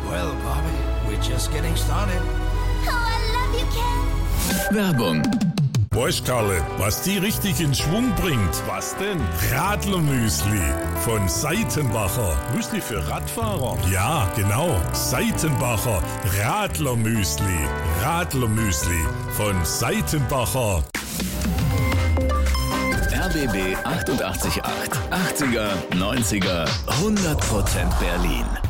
Well, Bobby, we're just getting started. Oh, I love you, Ken. Werbung. Weißt, Karle, was die richtig in Schwung bringt? Was denn? Radlermüsli von Seitenbacher. Müsli für Radfahrer? Ja, genau. Seitenbacher Radlermüsli. Radlermüsli von Seitenbacher. RBB 88.8. 80er, 90er, 100% Berlin.